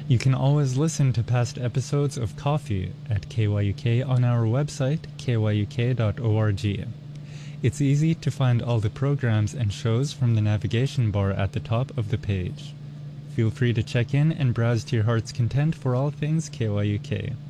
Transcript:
You can always listen to past episodes of Coffee at KYUK on our website, kyuk.org. It's easy to find all the programs and shows from the navigation bar at the top of the page. Feel free to check in and browse to your heart's content for all things KYUK.